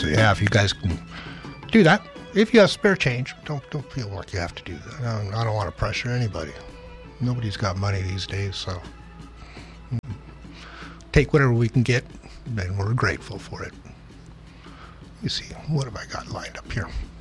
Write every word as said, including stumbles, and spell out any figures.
So yeah, if you guys can do that, if you have spare change, don't don't feel like you have to do that. I don't, I don't want to pressure anybody. Nobody's got money these days, so take whatever we can get, and we're grateful for it. Let me see, what have I got lined up here?